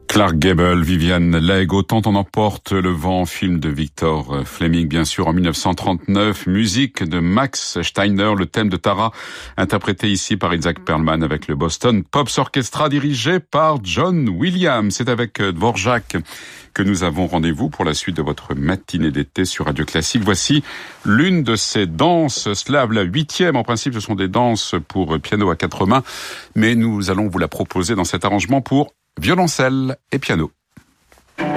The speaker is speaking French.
Clark Gable, Vivian Leigh, Autant en emporte le vent, film de Victor Fleming, bien sûr, en 1939, musique de Max Steiner, le thème de Tara, interprété ici par Isaac Perlman avec le Boston Pops Orchestra, dirigé par John Williams. C'est avec Dvorak que nous avons rendez-vous pour la suite de votre matinée d'été sur Radio Classique. Voici l'une de ces danses slaves, la 8e. En principe, ce sont des danses pour piano à 4 mains, mais nous allons vous la proposer dans cet arrangement pour violoncelle et piano.